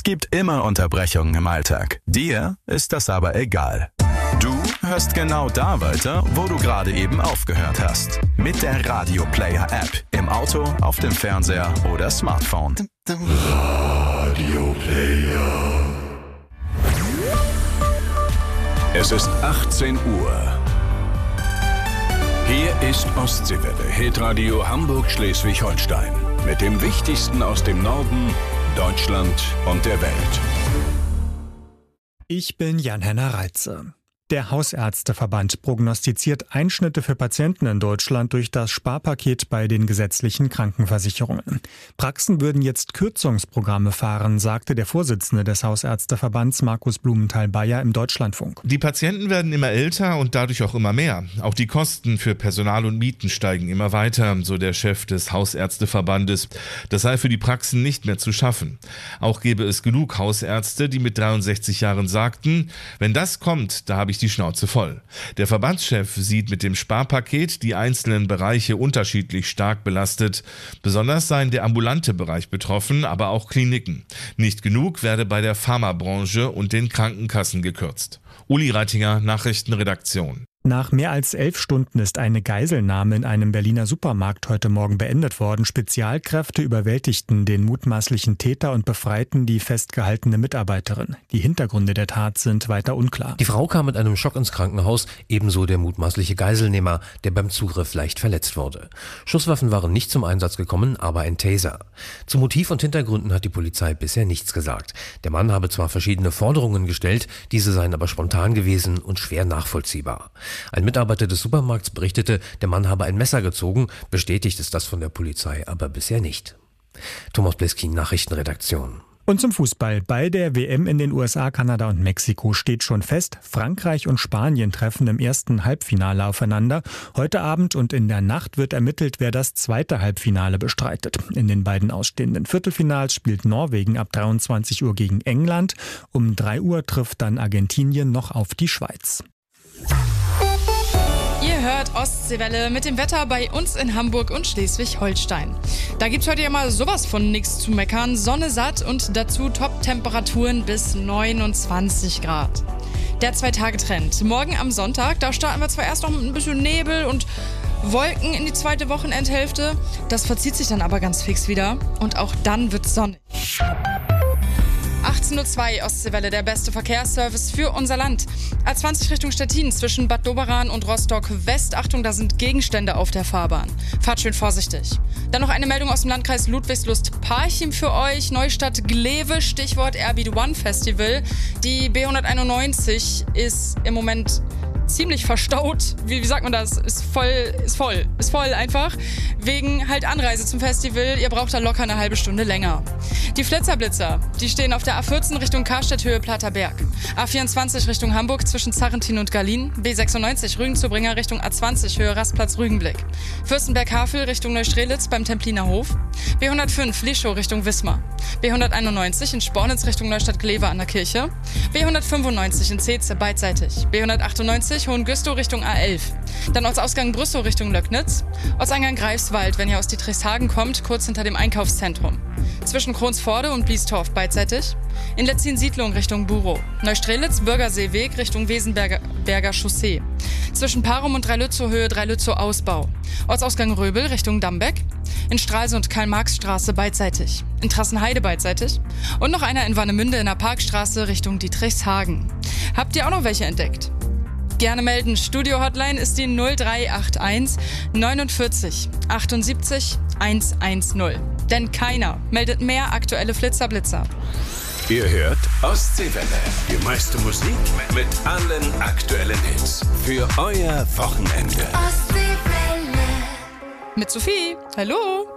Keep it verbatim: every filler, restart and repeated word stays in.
Es gibt immer Unterbrechungen im Alltag. Dir ist das aber egal. Du hörst genau da weiter, wo du gerade eben aufgehört hast. Mit der Radio Player App. Im Auto, auf dem Fernseher oder Smartphone. Radio Player. Es ist achtzehn Uhr. Hier ist Ostseewelle, Hitradio Hamburg-Schleswig-Holstein. Mit dem Wichtigsten aus dem Norden, Deutschland und der Welt. Ich bin Jan-Henner Reitze. Der Hausärzteverband prognostiziert Einschnitte für Patienten in Deutschland durch das Sparpaket bei den gesetzlichen Krankenversicherungen. Praxen würden jetzt Kürzungsprogramme fahren, sagte der Vorsitzende des Hausärzteverbands Markus Blumenthal-Bayer im Deutschlandfunk. Die Patienten werden immer älter und dadurch auch immer mehr. Auch die Kosten für Personal und Mieten steigen immer weiter, so der Chef des Hausärzteverbandes. Das sei für die Praxen nicht mehr zu schaffen. Auch gäbe es genug Hausärzte, die mit dreiundsechzig Jahren sagten, wenn das kommt, da habe ich die Schnauze voll. Der Verbandschef sieht mit dem Sparpaket die einzelnen Bereiche unterschiedlich stark belastet. Besonders seien der ambulante Bereich betroffen, aber auch Kliniken. Nicht genug werde bei der Pharmabranche und den Krankenkassen gekürzt. Uli Reitinger, Nachrichtenredaktion. Nach mehr als elf Stunden ist eine Geiselnahme in einem Berliner Supermarkt heute Morgen beendet worden. Spezialkräfte überwältigten den mutmaßlichen Täter und befreiten die festgehaltene Mitarbeiterin. Die Hintergründe der Tat sind weiter unklar. Die Frau kam mit einem Schock ins Krankenhaus, ebenso der mutmaßliche Geiselnehmer, der beim Zugriff leicht verletzt wurde. Schusswaffen waren nicht zum Einsatz gekommen, aber ein Taser. Zu Motiv und Hintergründen hat die Polizei bisher nichts gesagt. Der Mann habe zwar verschiedene Forderungen gestellt, diese seien aber spontan gewesen und schwer nachvollziehbar. Ein Mitarbeiter des Supermarkts berichtete, der Mann habe ein Messer gezogen, bestätigt ist das von der Polizei aber bisher nicht. Thomas Bleskin, Nachrichtenredaktion. Und zum Fußball. Bei der W M in den U S A, Kanada und Mexiko steht schon fest, Frankreich und Spanien treffen im ersten Halbfinale aufeinander. Heute Abend und in der Nacht wird ermittelt, wer das zweite Halbfinale bestreitet. In den beiden ausstehenden Viertelfinals spielt Norwegen ab dreiundzwanzig Uhr gegen England. Um drei Uhr trifft dann Argentinien noch auf die Schweiz. Ihr hört Ostseewelle mit dem Wetter bei uns in Hamburg und Schleswig-Holstein. Da gibt's heute ja mal sowas von nichts zu meckern. Sonne satt und dazu Top-Temperaturen bis neunundzwanzig Grad. Der Zwei-Tage-Trend. Morgen am Sonntag, da starten wir zwar erst noch mit ein bisschen Nebel und Wolken in die zweite Wochenendhälfte. Das verzieht sich dann aber ganz fix wieder und auch dann wird's sonnig. achtzehn Uhr zwei Ostseewelle, der beste Verkehrsservice für unser Land. A zwanzig Richtung Stettin zwischen Bad Doberan und Rostock West. Achtung, da sind Gegenstände auf der Fahrbahn. Fahrt schön vorsichtig. Dann noch eine Meldung aus dem Landkreis Ludwigslust-Parchim für euch. Neustadt Glewe, Stichwort Airbeat One Festival. Die B hunderteinundneunzig ist im Moment ziemlich verstaut. Wie, wie sagt man das? Ist voll, ist voll, ist voll einfach. Wegen halt Anreise zum Festival. Ihr braucht da locker eine halbe Stunde länger. Die Flitzerblitzer, die stehen auf der A vierzehn Richtung Karstadt Höhe Platterberg. A vierundzwanzig Richtung Hamburg zwischen Zarrentin und Galin. B sechsundneunzig Rügen-Zubringer Richtung A zwanzig Höhe Rastplatz Rügenblick. Fürstenberg-Havel Richtung Neustrelitz beim Templiner Hof. B hundertfünf Lischow Richtung Wismar. B hunderteinundneunzig in Spornitz Richtung Neustadt-Glewe an der Kirche. B hundertfünfundneunzig in Zeetze beidseitig. B hundertachtundneunzig Hohengüstow Richtung A elf. Dann Ortsausgang Brüssow Richtung Löcknitz. Ortseingang Greifswald, wenn ihr aus Dietrichshagen kommt, kurz hinter dem Einkaufszentrum. Zwischen Kronsforde und Bliestorf beidseitig. In Letzin-Siedlung Richtung Burow. Neustrelitz, Bürgerseeweg Richtung Wesenberger Berger Chaussee. Zwischen Parum und Dreilützow Höhe Dreilützow Ausbau. Ortsausgang Röbel Richtung Dambeck. In Stralsund Karl-Marx-Straße beidseitig. In Trassenheide beidseitig. Und noch einer in Warnemünde in der Parkstraße Richtung Dietrichshagen. Habt ihr auch noch welche entdeckt? Gerne melden. Studio-Hotline ist die null drei acht eins neunundvierzig achtundsiebzig hundertzehn. Denn keiner meldet mehr aktuelle Flitzerblitzer. Ihr hört Ostseewelle. Die meiste Musik mit allen aktuellen Hits. Für euer Wochenende. Ostseewelle. Mit Sophie. Hallo.